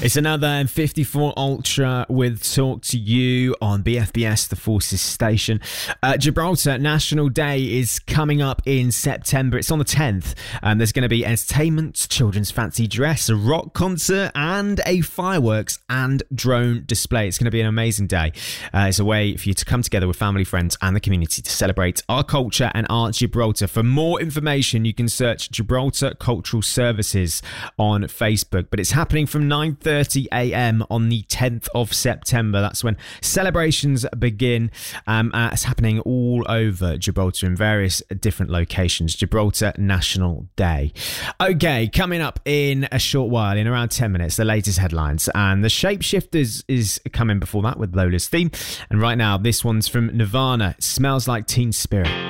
It's another M54 Ultra with Talk to You on BFBS, the Forces Station. Gibraltar National Day is coming up in September. It's on the 10th. There's going to be entertainment, children's fancy dress, a rock concert, and a fireworks and drone display. It's going to be an amazing day. It's a way for you to come together with family, friends, and the community to celebrate our culture and our Gibraltar. For more information, you can search Gibraltar Cultural Services on Facebook. But it's happening from 9:30 a.m. on the 10th of September. That's when celebrations begin. It's happening all over Gibraltar in various different locations. Gibraltar National Day. Okay, coming up in a short while, in around 10 minutes, the latest headlines. And the Shapeshifters is coming before that with Lola's theme. And right now, this one's from Nirvana. It Smells Like Teen Spirit.